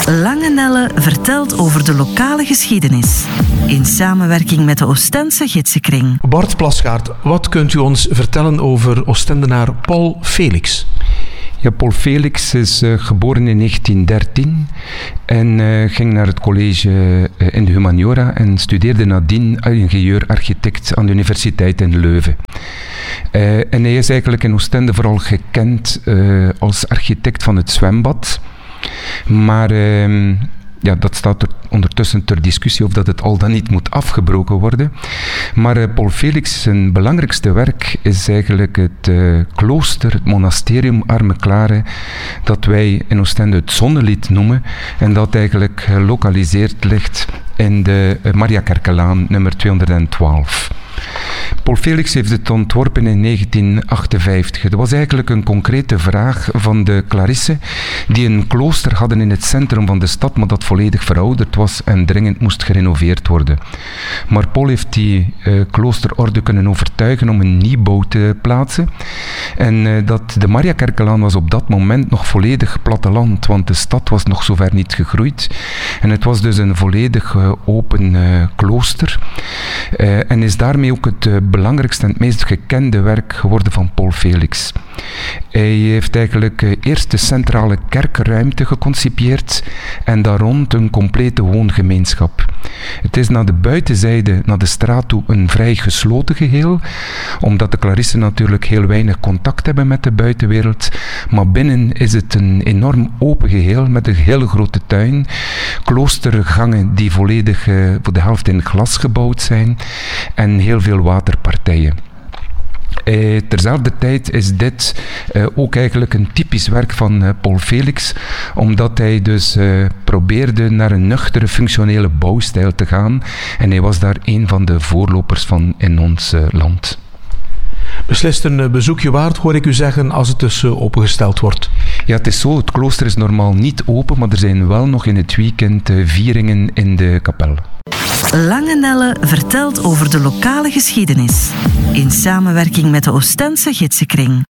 Lange Nelle vertelt over de lokale geschiedenis. In samenwerking met de Oostense Gidsenkring. Bart Plasgaard, wat kunt u ons vertellen over Oostendenaar Paul Felix? Ja, Paul Felix is geboren in 1913 en ging naar het college in de humaniora en studeerde nadien ingenieur-architect aan de universiteit in Leuven. En hij is eigenlijk in Oostende vooral gekend als architect van het zwembad. Maar dat staat er ondertussen ter discussie of dat het al dan niet moet afgebroken worden. Maar Paul Felix, zijn belangrijkste werk is eigenlijk het klooster, het monasterium Arme-Klare, dat wij in Oostende het Zonnelied noemen en dat eigenlijk gelokaliseerd ligt in de Mariakerkelaan nummer 212. Paul Felix heeft het ontworpen in 1958. Het was eigenlijk een concrete vraag van de Clarissen die een klooster hadden in het centrum van de stad, maar dat volledig verouderd was en dringend moest gerenoveerd worden. Maar Paul heeft die kloosterorde kunnen overtuigen om een nieuwbouw te plaatsen. En dat de Mariakerkelaan was op dat moment nog volledig platteland, want de stad was nog zover niet gegroeid. En het was dus een volledig open klooster. En is daarmee ook het belangrijkste en het meest gekende werk geworden van Paul Felix. Hij heeft eigenlijk eerst de centrale kerkruimte geconcipieerd en daar rond een complete woongemeenschap. Het is naar de buitenzijde, naar de straat toe, een vrij gesloten geheel, omdat de Clarissen natuurlijk heel weinig contact hebben met de buitenwereld. Maar binnen is het een enorm open geheel met een hele grote tuin, kloostergangen die volledig voor de helft in glas gebouwd zijn en heel veel waterpartijen. Terzelfde tijd is dit ook eigenlijk een typisch werk van Paul Felix, omdat hij dus probeerde naar een nuchtere, functionele bouwstijl te gaan. En hij was daar een van de voorlopers van in ons land. Beslist een bezoekje waard, hoor ik u zeggen, als het dus opengesteld wordt. Ja, het is zo. Het klooster is normaal niet open, maar er zijn wel nog in het weekend vieringen in de kapel. Lange Nelle vertelt over de lokale geschiedenis. In samenwerking met de Oostense Gidsenkring.